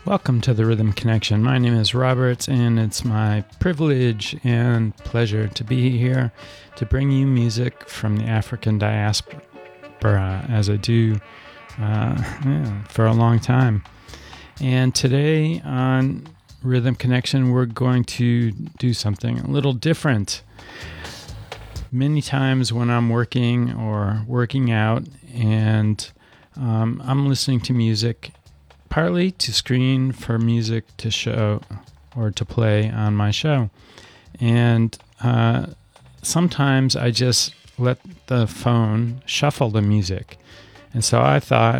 Welcome to the Rhythm Connection. My name is Robert, and it's my privilege and pleasure to be here to bring you music from the African diaspora, as I do for a long time. And today on Rhythm Connection, we're going to do something a little different. Many times when I'm working or working out and I'm listening to music, partly to screen for music to show or to play on my show. And sometimes I just let the phone shuffle the music. And so I thought,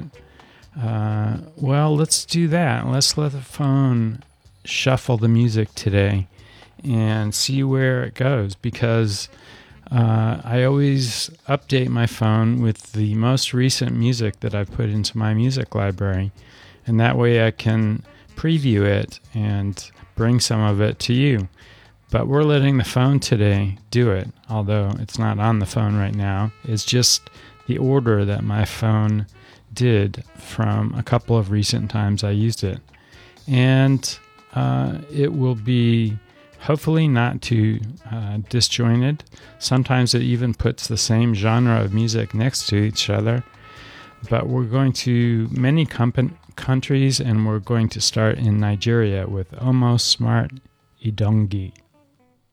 let's do that. Let's let the phone shuffle the music today and see where it goes, because I always update my phone with the most recent music that I've put into my music library. And that way I can preview it and bring some of it to you. But we're letting the phone today do it, although it's not on the phone right now. It's just the order that my phone did from a couple of recent times I used it. And it will be hopefully not too disjointed. Sometimes it even puts the same genre of music next to each other. But we're going to many countries, and we're going to start in Nigeria with Omo Smart Idongi.